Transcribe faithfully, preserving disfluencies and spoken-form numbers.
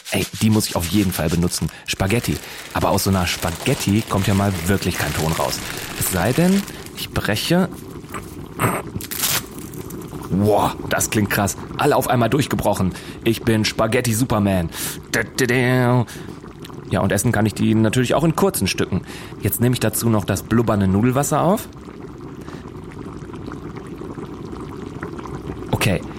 Ey, die muss ich auf jeden Fall benutzen. Spaghetti. Aber aus so einer Spaghetti kommt ja mal wirklich kein Ton raus. Es sei denn, ich breche... Wow, das klingt krass. Alle auf einmal durchgebrochen. Ich bin Spaghetti Superman. Ja, und essen kann ich die natürlich auch in kurzen Stücken. Jetzt nehme ich dazu noch das blubbernde Nudelwasser auf. Okay,